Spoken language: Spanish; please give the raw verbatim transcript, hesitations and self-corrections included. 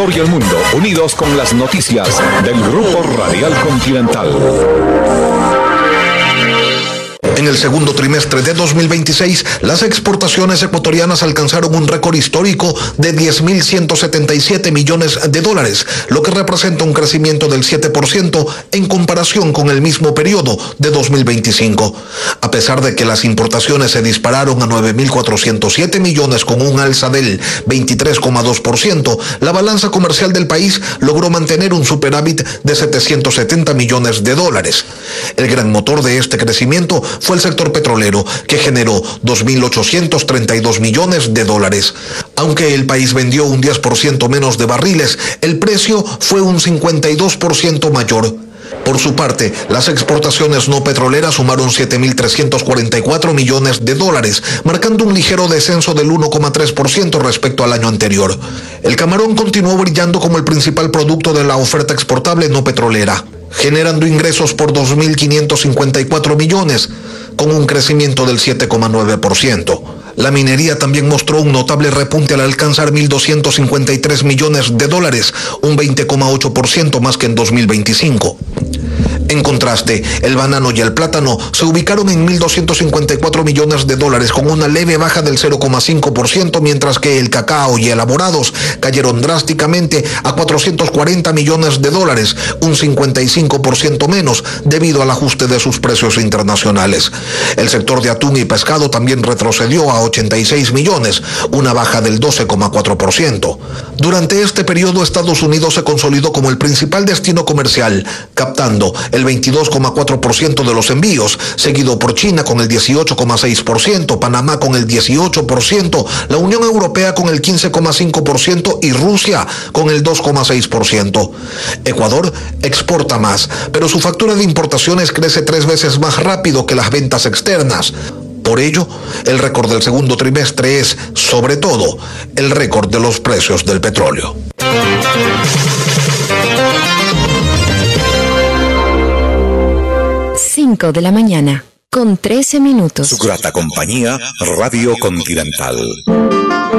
Ecuador y el mundo, unidos con las noticias del Grupo Radial Continental. En el segundo trimestre de dos mil veintiséis, las exportaciones ecuatorianas alcanzaron un récord histórico de diez mil ciento setenta y siete millones de dólares, lo que representa un crecimiento del siete por ciento en comparación con el mismo periodo de dos mil veinticinco. A pesar de que las importaciones se dispararon a nueve mil cuatrocientos siete millones con un alza del veintitrés coma dos por ciento, la balanza comercial del país logró mantener un superávit de setecientos setenta millones de dólares. El gran motor de este crecimiento fue el sector petrolero, que generó dos mil ochocientos treinta y dos millones de dólares. Aunque el país vendió un diez por ciento menos de barriles, el precio fue un cincuenta y dos por ciento mayor. Por su parte, las exportaciones no petroleras sumaron siete mil trescientos cuarenta y cuatro millones de dólares, marcando un ligero descenso del uno coma tres por ciento respecto al año anterior. El camarón continuó brillando como el principal producto de la oferta exportable no petrolera, generando ingresos por dos mil quinientos cincuenta y cuatro millones, con un crecimiento del siete coma nueve por ciento. La minería también mostró un notable repunte al alcanzar mil doscientos cincuenta y tres millones de dólares, un veinte coma ocho por ciento más que en dos mil veinticinco. En contraste, el banano y el plátano se ubicaron en mil doscientos cincuenta y cuatro millones de dólares con una leve baja del cero coma cinco por ciento, mientras que el cacao y elaborados cayeron drásticamente a cuatrocientos cuarenta millones de dólares, un cincuenta y cinco por ciento menos debido al ajuste de sus precios internacionales. El sector de atún y pescado también retrocedió a ochenta y seis millones, una baja del doce coma cuatro por ciento. Durante este periodo, Estados Unidos se consolidó como el principal destino comercial, captando el veintidós coma cuatro por ciento de los envíos, seguido por China con el dieciocho coma seis por ciento, Panamá con el dieciocho por ciento, la Unión Europea con el quince coma cinco por ciento y Rusia con el dos coma seis por ciento. Ecuador exporta más, pero su factura de importaciones crece tres veces más rápido que las ventas externas. Por ello, el récord del segundo trimestre es, sobre todo, el récord de los precios del petróleo. cinco de la mañana, con trece minutos. Su grata compañía, Radio Continental.